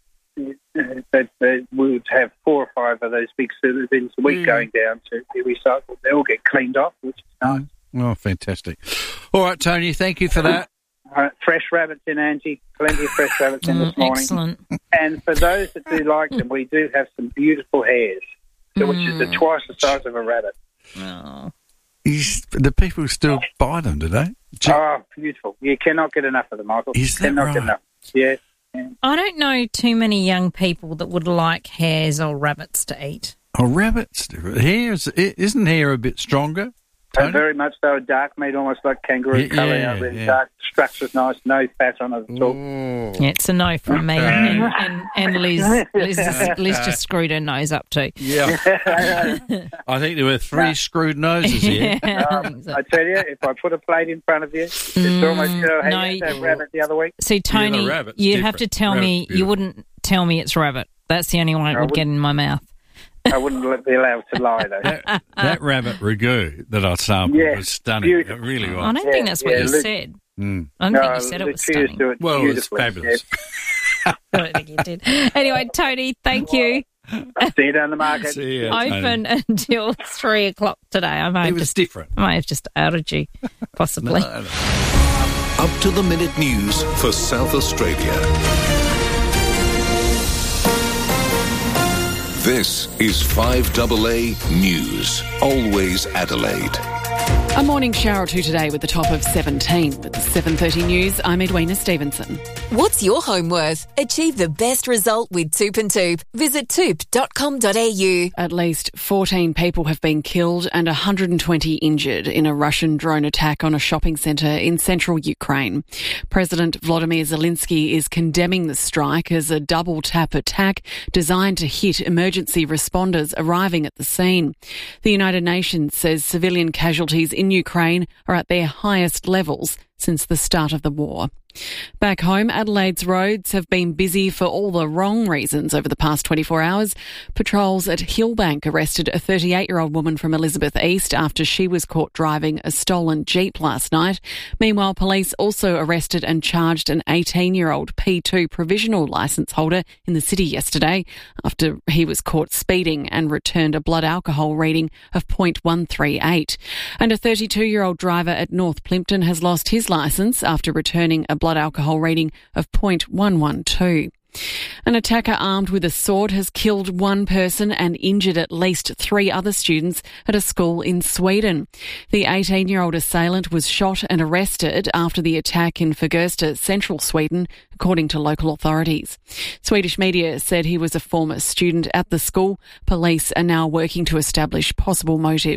we would have 4 or 5 of those big silver bins a week going down to be recycled. They all get cleaned off, which is nice. Oh, fantastic. All right, Tony, thank you for that. Fresh rabbits in, Angie. Plenty of fresh rabbits in this morning. Excellent. And for those that do like them, we do have some beautiful hares, which is twice the size of a rabbit. Oh. The people still buy them, do they? Oh, beautiful. You cannot get enough of them, Michael. Is that cannot get enough. Yeah. I don't know too many young people that would like hares or rabbits to eat. Oh, rabbits. Isn't hare a bit stronger? Very much so. Dark meat, almost like kangaroo colour. Really dark. Structure's nice. No fat on it at all. Yeah, it's a no from me. And Liz. Liz just screwed her nose up too. Yeah. I think there were 3 screwed noses here. I tell you, if I put a plate in front of you, it's almost that rabbit the other week. See, Tony, you have to tell me. You wouldn't tell me it's rabbit. That's the only one it would get in my mouth. I wouldn't be allowed to lie, though. That rabbit ragout that I sampled was stunning. Beautiful. It really was. I don't think that's what you said. I don't think you said it was stunning. Well, it was fabulous. I don't think you did. Anyway, Tony, thank you. See you down the market. See you, Open until 3 o'clock today. It was different. I might have just outed you, possibly. No. Up to the minute news for South Australia. This is 5AA News, always Adelaide. A morning shower or two today with the top of 17. With the 7:30 news, I'm Edwina Stevenson. What's your home worth? Achieve the best result with Toop and Toop. Visit toop.com.au. At least 14 people have been killed and 120 injured in a Russian drone attack on a shopping centre in central Ukraine. President Volodymyr Zelensky is condemning the strike as a double-tap attack designed to hit emergency responders arriving at the scene. The United Nations says civilian casualties in Ukraine are at their highest levels since the start of the war. Back home, Adelaide's roads have been busy for all the wrong reasons over the past 24 hours. Patrols at Hillbank arrested a 38-year-old woman from Elizabeth East after she was caught driving a stolen Jeep last night. Meanwhile, police also arrested and charged an 18-year-old P2 provisional licence holder in the city yesterday after he was caught speeding and returned a blood alcohol reading of 0.138. And a 32-year-old driver at North Plympton has lost his licence after returning a blood alcohol reading of 0.112. An attacker armed with a sword has killed one person and injured at least 3 other students at a school in Sweden. The 18-year-old assailant was shot and arrested after the attack in Fagersta, central Sweden, according to local authorities. Swedish media said he was a former student at the school. Police are now working to establish possible motives.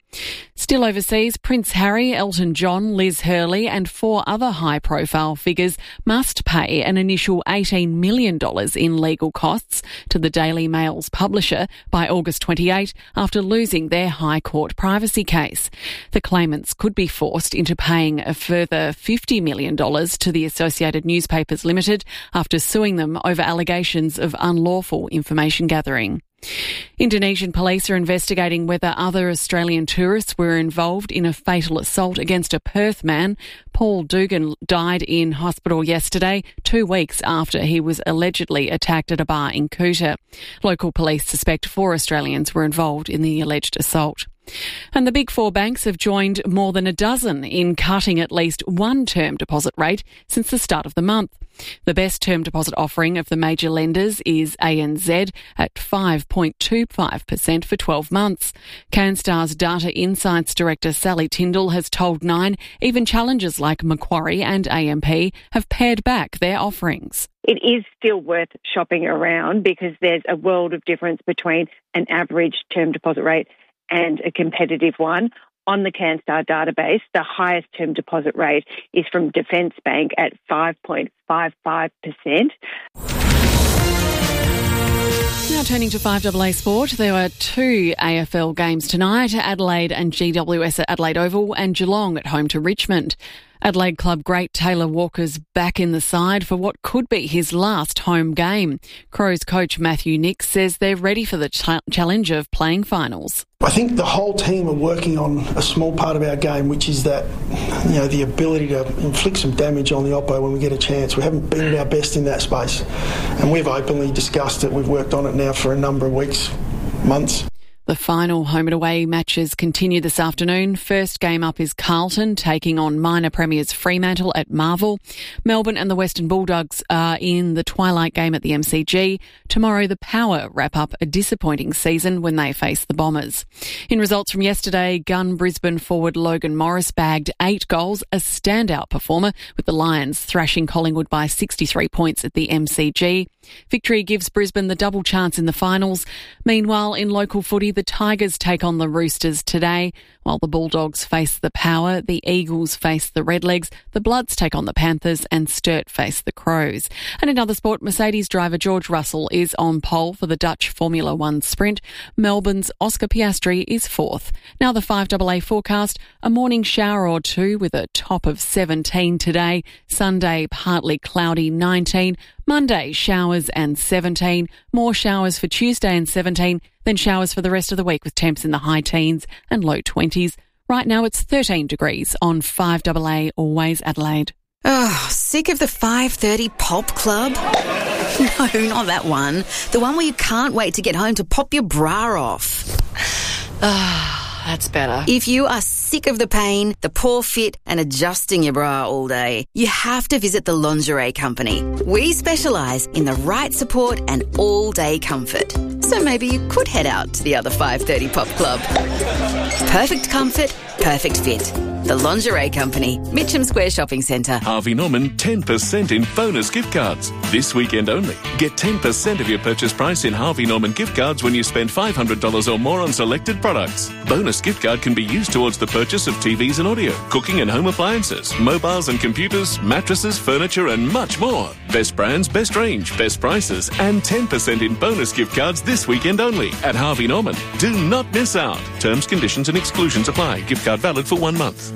Still overseas, Prince Harry, Elton John, Liz Hurley and 4 other high-profile figures must pay an initial $18 million in legal costs to the Daily Mail's publisher by August 28 after losing their High Court privacy case. The claimants could be forced into paying a further $50 million to the Associated Newspapers Limited after suing them over allegations of unlawful information gathering. Indonesian police are investigating whether other Australian tourists were involved in a fatal assault against a Perth man. Paul Dugan died in hospital yesterday, 2 weeks after he was allegedly attacked at a bar in Kuta. Local police suspect 4 Australians were involved in the alleged assault. And the Big Four banks have joined more than a dozen in cutting at least one term deposit rate since the start of the month. The best term deposit offering of the major lenders is ANZ at 5.25% for 12 months. Canstar's Data Insights Director Sally Tyndall has told Nine even challengers like Macquarie and AMP have pared back their offerings. It is still worth shopping around because there's a world of difference between an average term deposit rate and a competitive one. On the Canstar database, the highest term deposit rate is from Defence Bank at 5.55%. Now turning to 5AA Sport, there were 2 AFL games tonight, Adelaide and GWS at Adelaide Oval and Geelong at home to Richmond. Adelaide club great Taylor Walker's back in the side for what could be his last home game. Crows coach Matthew Nicks says they're ready for the challenge of playing finals. I think the whole team are working on a small part of our game, which is that, the ability to inflict some damage on the oppo when we get a chance. We haven't been at our best in that space, and we've openly discussed it. We've worked on it now for a number of weeks, months. The final home and away matches continue this afternoon. First game up is Carlton taking on minor premiers Fremantle at Marvel. Melbourne and the Western Bulldogs are in the twilight game at the MCG. Tomorrow the Power wrap up a disappointing season when they face the Bombers. In results from yesterday, Gun Brisbane forward Logan Morris bagged 8 goals, a standout performer, with the Lions thrashing Collingwood by 63 points at the MCG. Victory gives Brisbane the double chance in the finals. Meanwhile, in local footy, the Tigers take on the Roosters today, while the Bulldogs face the Power, the Eagles face the Redlegs, the Bloods take on the Panthers and Sturt face the Crows. And in other sport, Mercedes driver George Russell is on pole for the Dutch Formula One sprint. Melbourne's Oscar Piastri is 4th. Now the 5AA forecast, a morning shower or 2 with a top of 17 today. Sunday, partly cloudy, 19. Monday, showers and 17. More showers for Tuesday and 17. Then showers for the rest of the week with temps in the high teens and low 20s. Right now it's 13 degrees on 5AA Always Adelaide. Oh, sick of the 5:30 Pop Club? No, not that one. The one where you can't wait to get home to pop your bra off. That's better. If you are sick of the pain, the poor fit and adjusting your bra all day, you have to visit the Lingerie Company. We specialise in the right support and all-day comfort. So maybe you could head out to the other 5:30 Pop Club. Perfect comfort, perfect fit. The Lingerie Company, Mitcham Square Shopping Centre. Harvey Norman 10% in bonus gift cards. This weekend only. Get 10% of your purchase price in Harvey Norman gift cards when you spend $500 or more on selected products. Bonus gift card can be used towards the purchase of TVs and audio, cooking and home appliances, mobiles and computers, mattresses, furniture and much more. Best brands, best range, best prices and 10% in bonus gift cards this weekend only at Harvey Norman. Do not miss out. Terms, conditions and exclusions apply. Gift card valid for 1 month.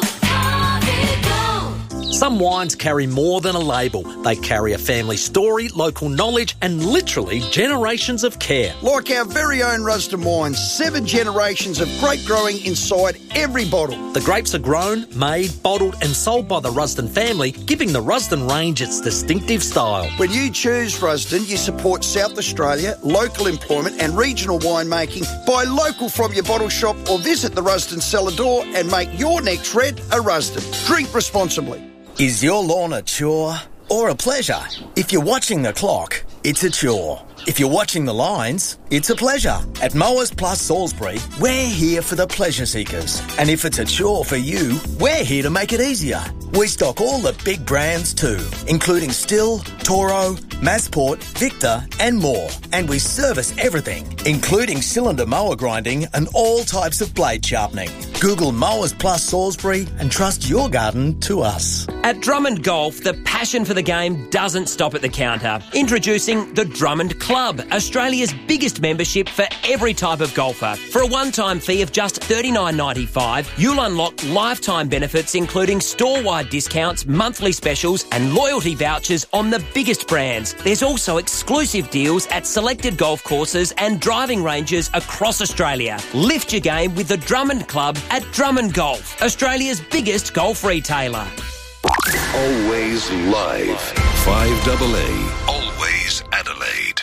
Some wines carry more than a label. They carry a family story, local knowledge and literally generations of care. Like our very own Rusden wines, 7 generations of grape growing inside every bottle. The grapes are grown, made, bottled and sold by the Rusden family, giving the Rusden range its distinctive style. When you choose Rusden, you support South Australia, local employment and regional winemaking. Buy local from your bottle shop or visit the Rusden cellar door and make your next red a Rusden. Drink responsibly. Is your lawn a chore or a pleasure? If you're watching the clock, it's a chore. If you're watching the lines, it's a pleasure. At Mowers Plus Salisbury, we're here for the pleasure seekers. And if it's a chore for you, we're here to make it easier. We stock all the big brands too, including Stihl, Toro, Massport, Victor and more. And we service everything, including cylinder mower grinding and all types of blade sharpening. Google Mowers Plus Salisbury and trust your garden to us. At Drummond Golf, the passion for the game doesn't stop at the counter. Introducing the Drummond Club, Australia's biggest membership for every type of golfer. For a one-time fee of just $39.95, you'll unlock lifetime benefits including store-wide discounts, monthly specials and loyalty vouchers on the biggest brands. There's also exclusive deals at selected golf courses and driving ranges across Australia. Lift your game with the Drummond Club at Drummond Golf, Australia's biggest golf retailer. Always live. 5AA. Always Adelaide.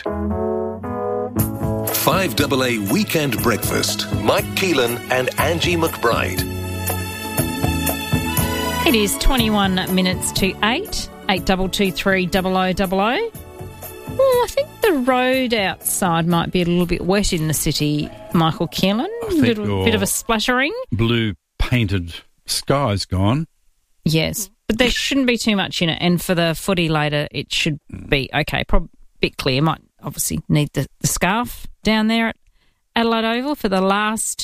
5AA Weekend Breakfast. Mike Keelan and Angie McBride. It is 21 minutes to 8. 8223 0000. Well, I think the road outside might be a little bit wet in the city, Michael Keelan. A little bit of a splattering. Blue painted sky's gone. Yes, but there shouldn't be too much in it. And for the footy later, it should be okay. Probably a bit clear. Might obviously need the scarf down there at Adelaide Oval for the last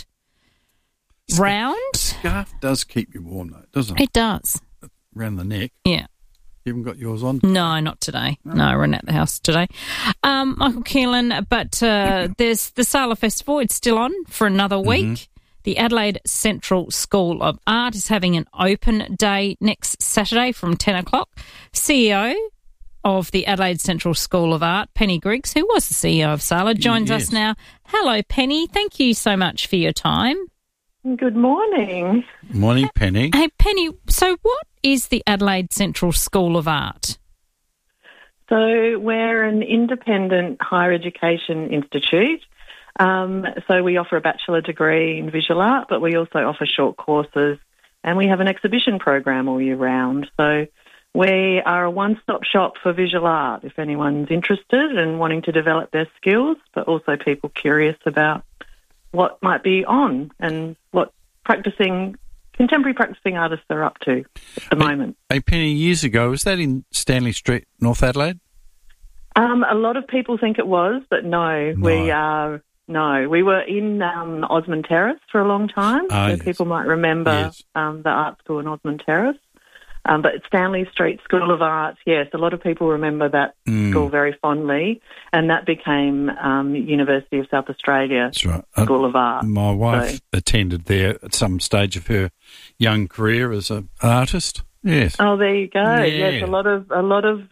round. The scarf does keep you warm, though, doesn't it? It does. Around the neck. Yeah. You haven't got yours on? No, not today. No, we're at the house today. Michael Keelan, but there's the Sailor Festival. It's still on for another week. Mm-hmm. The Adelaide Central School of Art is having an open day next Saturday from 10 o'clock. CEO of the Adelaide Central School of Art, Penny Griggs, who was the CEO of Sailor, joins us now. Hello, Penny. Thank you so much for your time. Good morning. Morning, Penny. Hey, Penny, so what is the Adelaide Central School of Art? So we're an independent higher education institute. So we offer a bachelor degree in visual art, but we also offer short courses, and we have an exhibition program all year round. So we are a one-stop shop for visual art if anyone's interested and wanting to develop their skills, but also people curious about what might be on and what contemporary practising artists are up to at the moment. Hey, Penny, years ago, was that in Stanley Street, North Adelaide? A lot of people think it was, but no. We were in Osmond Terrace for a long time, so yes. people might remember the art school in Osmond Terrace. But Stanley Street School of Art, yes, a lot of people remember that school very fondly, and that became University of South Australia School of Art. My wife attended there at some stage of her young career as an artist. Yes. Oh, there you go. Yeah. Yes, a lot of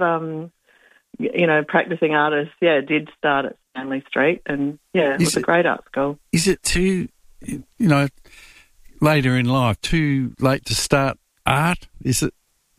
practising artists, did start at Stanley Street, and it was a great art school. Is it too, later in life, too late to start art? Is it?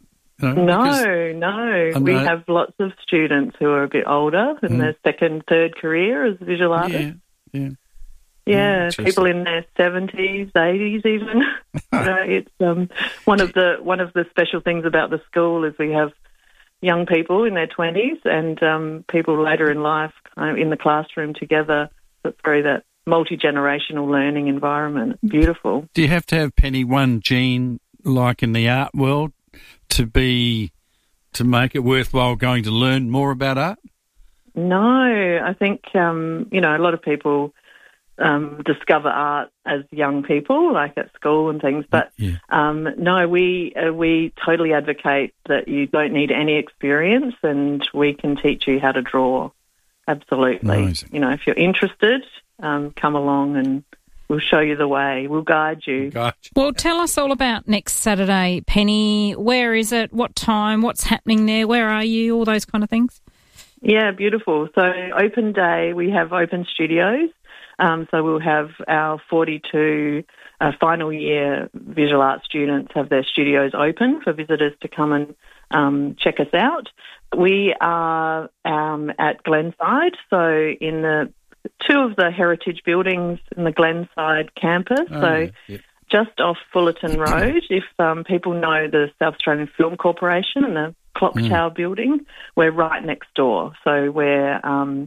No. We have lots of students who are a bit older in their second, third career as visual artists. Yeah, people in their 70s, 80s even. It's one of the special things about the school is we have young people in their 20s and people later in life in the classroom together. It's very that multi-generational learning environment. It's beautiful. Do you have to have, Penny, one gene like in the art world to make it worthwhile going to learn more about art? No, I think, a lot of people discover art as young people, like at school and things. But no, we totally advocate that you don't need any experience and we can teach you how to draw. Absolutely. Amazing. If you're interested, come along and we'll show you the way. We'll guide you. Well, tell us all about next Saturday, Penny. Where is it? What time? What's happening there? Where are you? All those kind of things. Yeah, beautiful. So open day, we have open studios. So we'll have our 42 final year visual art students have their studios open for visitors to come and check us out. We are at Glenside, so in the two of the heritage buildings in the Glenside campus, just off Fullerton Road. If people know the South Australian Film Corporation and the Clock Tower building, we're right next door. So we're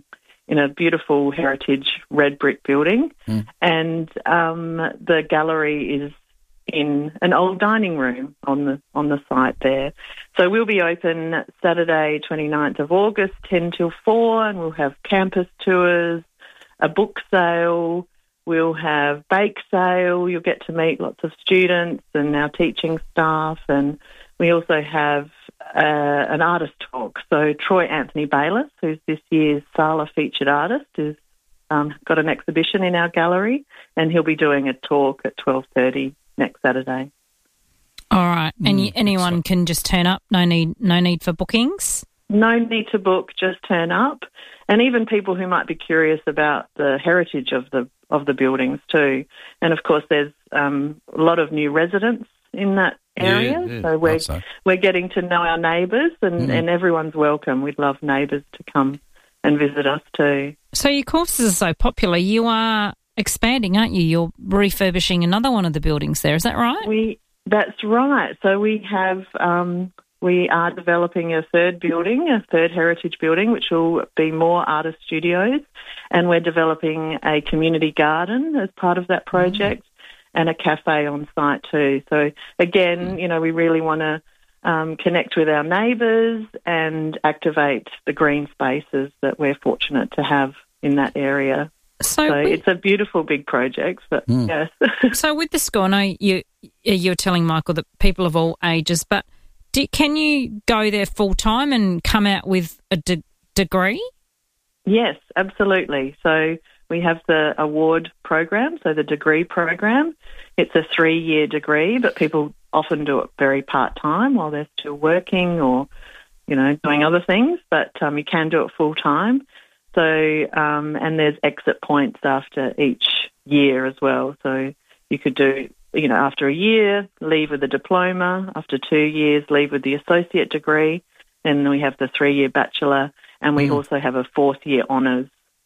in a beautiful heritage red brick building, and the gallery is in an old dining room on the site there. So we'll be open Saturday, 29th of August, 10 till 4, and we'll have campus tours, a book sale, we'll have bake sale. You'll get to meet lots of students and our teaching staff, and we also have an artist talk. So Troy Anthony Bayliss, who's this year's SALA featured artist, has got an exhibition in our gallery, and he'll be doing a talk at 12:30 next Saturday. All right. And anyone can just turn up? No need for bookings? No need to book, just turn up. And even people who might be curious about the heritage of the buildings too. And, of course, there's a lot of new residents in that area. So we're getting to know our neighbours, and everyone's welcome. We'd love neighbours to come and visit us too. So your courses are so popular. You are expanding, aren't you? You're refurbishing another one of the buildings there. Is that right? That's right. So we have we are developing a third heritage building, which will be more artist studios, and we're developing a community garden as part of that project, and a cafe on site too. So again, we really want to connect with our neighbours and activate the green spaces that we're fortunate to have in that area. So it's a beautiful big project, but yes. So with the school, I know you're telling Michael that people of all ages, but can you go there full time and come out with a degree? Yes, absolutely. So we have the award program, so the degree program. It's a 3-year degree, but people often do it very part-time while they're still working or, doing other things, but you can do it full-time. So, and there's exit points after each year as well. So you could do, after a year, leave with a diploma. After 2 years, leave with the associate degree. Then we have the 3-year bachelor, and we also have a 4th-year honours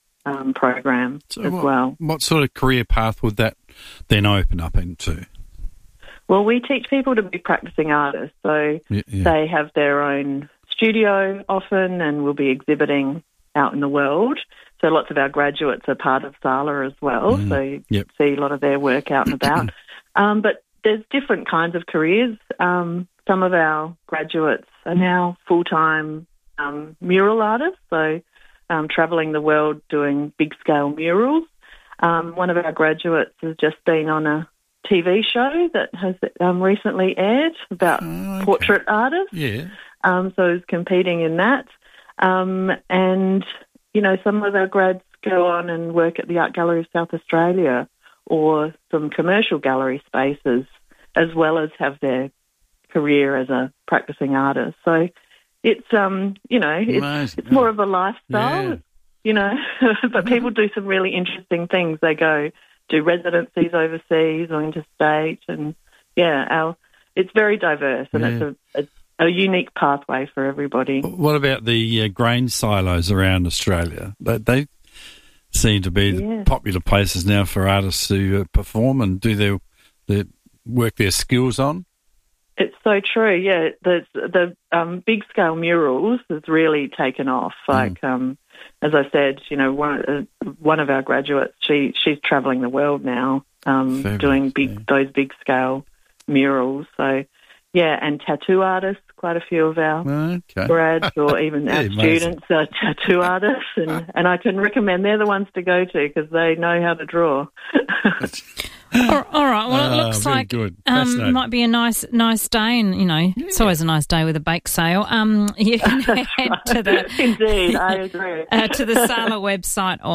program as well. What sort of career path would that then open up into? Well, we teach people to be practising artists. So they have their own studio often, and will be exhibiting out in the world. So lots of our graduates are part of SALA as well, so you see a lot of their work out and about. But there's different kinds of careers. Some of our graduates are now full-time mural artists, so travelling the world doing big-scale murals. One of our graduates has just been on a TV show that has recently aired about portrait artists. So he's competing in that. And, some of our grads go on and work at the Art Gallery of South Australia or some commercial gallery spaces, as well as have their career as a practising artist. So it's, it's more of a lifestyle, but people do some really interesting things. They go do residencies overseas or interstate, and, it's very diverse, and it's a unique pathway for everybody. What about the grain silos around Australia? They seem to be the popular places now for artists to perform and do their work their skills on. It's so true, yeah. The big scale murals has really taken off. Like as I said, one of our graduates, she's travelling the world now, doing those big scale murals. So. Yeah, and tattoo artists, quite a few of our grads or even our students are tattoo artists, and I can recommend they're the ones to go to because they know how to draw. All right, well, it looks like it might be a nice day, and, it's always a nice day with a bake sale. You can head to the... Indeed, I agree. To the SALA website or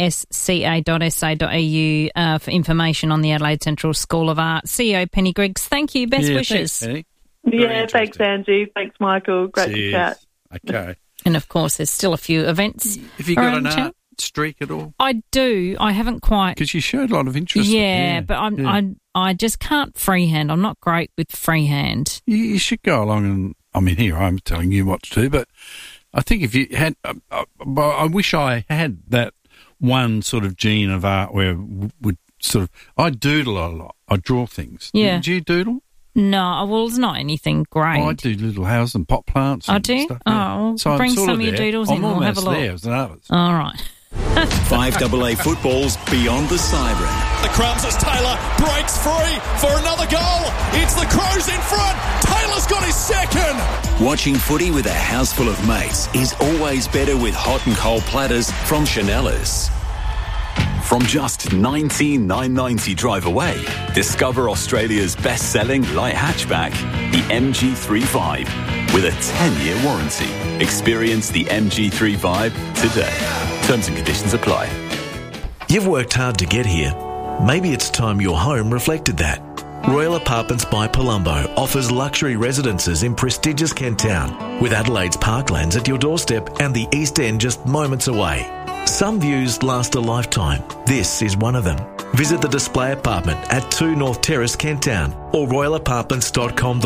asca.sa.au for information on the Adelaide Central School of Art. CEO Penny Griggs, thank you. Best wishes. Thanks, thanks, Angie. Thanks, Michael. Great to chat. Okay. And, of course, there's still a few events. Have you got an art streak at all? I do. I haven't quite. Because you showed a lot of interest. But I just can't freehand. I'm not great with freehand. You should go along and, here I'm telling you what to do, but I think if you had, I wish I had that one sort of gene of art where I doodle a lot. I draw things. Yeah. Do you doodle? No, well, it's not anything great. I do little houses and pot plants and stuff. Yeah. So bring some of your doodles in. I'm we'll have a look. there as an artist. All right. 5AA football's Beyond the Siren. The crumbs as Taylor breaks free for another goal. It's the Crows in front. Taylor's got his second. Watching footy with a house full of mates is always better with hot and cold platters from Chanellas. From just $19,990 drive away, discover Australia's best-selling light hatchback, the MG3 with a 10-year warranty. Experience the MG3 today. Terms and conditions apply. You've worked hard to get here. Maybe it's time your home reflected that. Royal Apartments by Palumbo offers luxury residences in prestigious Kent Town, with Adelaide's parklands at your doorstep and the East End just moments away. Some views last a lifetime. This is one of them. Visit the display apartment at 2 North Terrace, Kent Town, or royalapartments.com.au.